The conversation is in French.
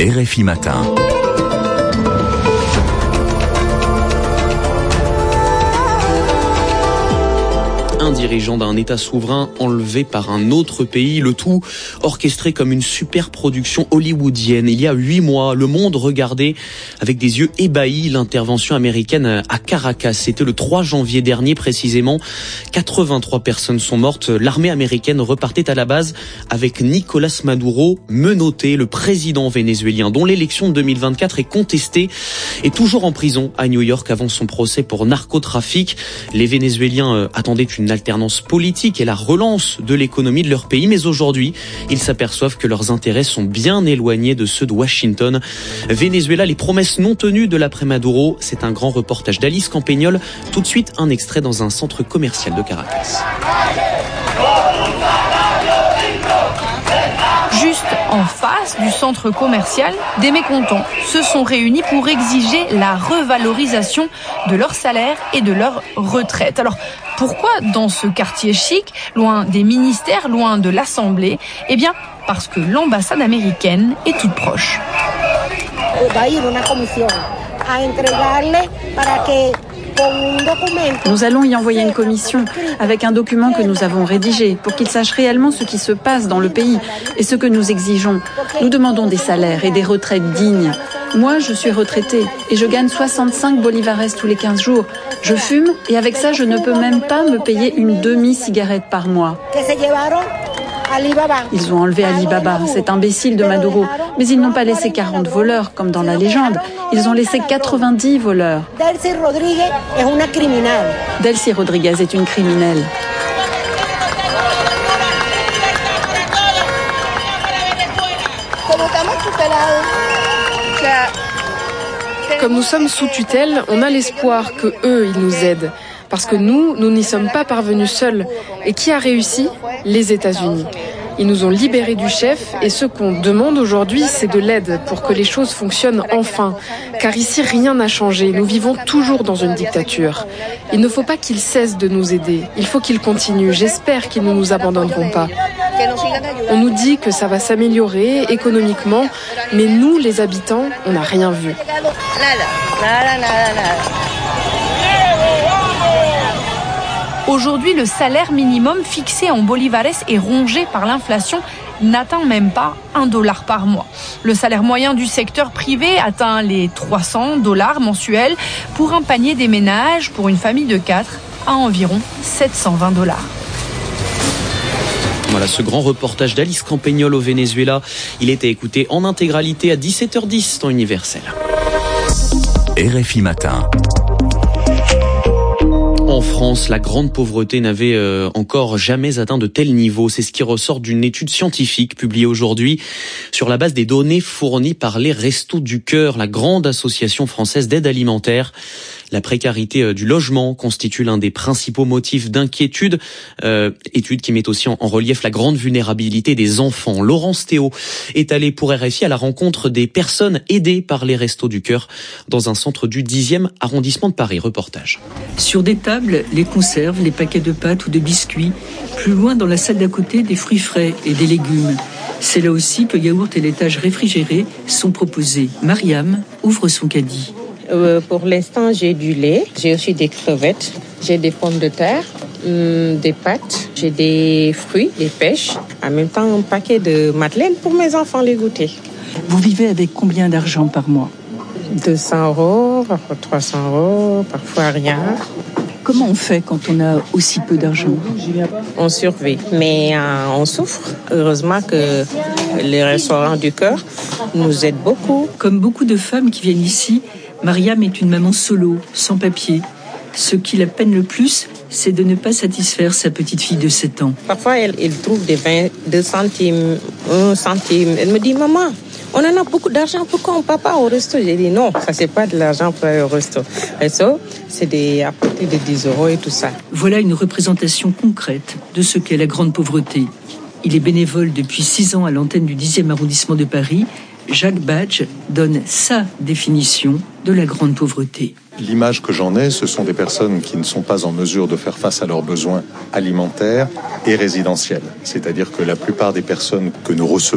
RFI Matin. Un dirigeant d'un État souverain enlevé par un autre pays, le tout orchestré comme une super production hollywoodienne. Il y a 8 mois, le monde regardait avec des yeux ébahis l'intervention américaine à Caracas. C'était le 3 janvier dernier précisément. 83 personnes sont mortes. L'armée américaine repartait à la base avec Nicolás Maduro menotté, le président vénézuélien dont l'élection de 2024 est contestée et toujours en prison à New York avant son procès pour narcotrafic. Les Vénézuéliens attendaient une alternance politique et la relance de l'économie de leur pays. Mais aujourd'hui, ils s'aperçoivent que leurs intérêts sont bien éloignés de ceux de Washington. Venezuela, les promesses non tenues de l'après-Maduro. C'est un grand reportage d'Alice Campagnol. Tout de suite, un extrait dans un centre commercial de Caracas. Juste en face du centre commercial, des mécontents se sont réunis pour exiger la revalorisation de leur salaire et de leur retraite. Alors, pourquoi dans ce quartier chic, loin des ministères, loin de l'Assemblée ? Eh bien, parce que l'ambassade américaine est toute proche. Nous allons y envoyer une commission avec un document que nous avons rédigé pour qu'ils sachent réellement ce qui se passe dans le pays et ce que nous exigeons. Nous demandons des salaires et des retraites dignes. Moi, je suis retraitée et je gagne 65 bolivares tous les 15 jours. Je fume et avec ça, je ne peux même pas me payer une demi-cigarette par mois. Ils ont enlevé Alibaba, cet imbécile de Maduro. Mais ils n'ont pas laissé 40 voleurs, comme dans la légende. Ils ont laissé 90 voleurs. Delcy Rodriguez est une criminelle. Comme nous sommes sous tutelle, on a l'espoir que eux, ils nous aident. Parce que nous n'y sommes pas parvenus seuls. Et qui a réussi ? Les États-Unis. Ils nous ont libérés du chef et ce qu'on demande aujourd'hui, c'est de l'aide pour que les choses fonctionnent enfin. Car ici, rien n'a changé. Nous vivons toujours dans une dictature. Il ne faut pas qu'ils cessent de nous aider. Il faut qu'ils continuent. J'espère qu'ils ne nous abandonneront pas. On nous dit que ça va s'améliorer économiquement, mais nous, les habitants, on n'a rien vu. Aujourd'hui, le salaire minimum fixé en bolivares et rongé par l'inflation n'atteint même pas $1 par mois. Le salaire moyen du secteur privé atteint les $300 mensuels pour un panier des ménages pour une famille de 4 à environ $720. Voilà ce grand reportage d'Alice Campagnol au Venezuela. Il était écouté en intégralité à 17h10 temps universel. RFI Matin. En France, la grande pauvreté n'avait encore jamais atteint de tels niveaux. C'est ce qui ressort d'une étude scientifique publiée aujourd'hui sur la base des données fournies par les Restos du Cœur, la grande association française d'aide alimentaire. La précarité du logement constitue l'un des principaux motifs d'inquiétude. Étude qui met aussi en relief la grande vulnérabilité des enfants. Laurence Théo est allée pour RFI à la rencontre des personnes aidées par les Restos du Cœur dans un centre du 10e arrondissement de Paris. Reportage. Sur des tables, les conserves, les paquets de pâtes ou de biscuits. Plus loin, dans la salle d'à côté, des fruits frais et des légumes. C'est là aussi que yaourt et laitages réfrigérés sont proposés. Mariam ouvre son caddie. Pour l'instant, j'ai du lait, j'ai aussi des crevettes, j'ai des pommes de terre, des pâtes, j'ai des fruits, des pêches. En même temps, un paquet de madeleines pour mes enfants les goûter. Vous vivez avec combien d'argent par mois ? 200 €, parfois 300 €, parfois rien. Comment on fait quand on a aussi peu d'argent ? On survit, mais on souffre. Heureusement que les restaurants du cœur nous aident beaucoup. Comme beaucoup de femmes qui viennent ici, Mariam est une maman solo, sans papier. Ce qui la peine le plus, c'est de ne pas satisfaire sa petite fille de 7 ans. Parfois, elle trouve des 22 centimes, 1 centime. Elle me dit, maman, on en a beaucoup d'argent, pourquoi on ne part pas au resto ? J'ai dit, non, ça c'est pas de l'argent pour aller au resto. Resto, c'est à partir de 10 € et tout ça. Voilà une représentation concrète de ce qu'est la grande pauvreté. Il est bénévole depuis 6 ans à l'antenne du 10e arrondissement de Paris. Jacques Badge donne sa définition de la grande pauvreté. L'image que j'en ai, ce sont des personnes qui ne sont pas en mesure de faire face à leurs besoins alimentaires et résidentiels. C'est-à-dire que la plupart des personnes que nous recevons